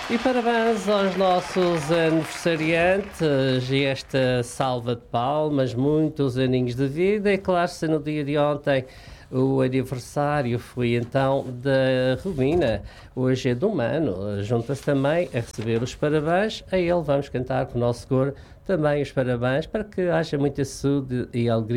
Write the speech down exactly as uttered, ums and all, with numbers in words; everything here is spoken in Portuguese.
E parabéns aos nossos aniversariantes e esta salva de palmas, muitos aninhos de vida. E claro, se no dia de ontem o aniversário foi então da Rubina, hoje é do Mano, junta-se também a receber os parabéns. A ele vamos cantar com o nosso coro também os parabéns para que haja muita saúde e alegria